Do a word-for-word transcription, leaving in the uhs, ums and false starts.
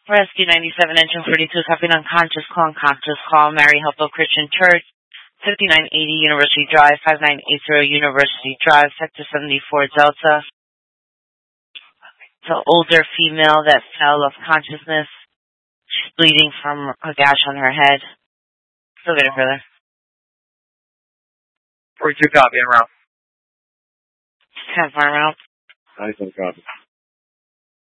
Rescue ninety-seven, engine forty-two, copy unconscious, call unconscious, call Mary Help of Christian Church, fifty-nine eighty University Drive, five nine eight zero University Drive, Sector seventy-four Delta. It's an older female that fell off consciousness. She's bleeding from a gash on her head. Still getting further. forty-two copy, en route. ten fire out. ninety-seven copy.